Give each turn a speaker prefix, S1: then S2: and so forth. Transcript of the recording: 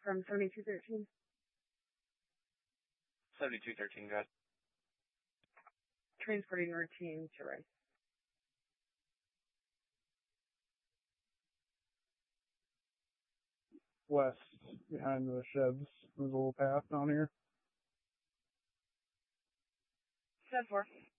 S1: from 7213.
S2: 7213, go ahead.
S1: Transporting routine to Rice.
S3: West, behind the sheds. There's a little path down here.
S1: 10-4.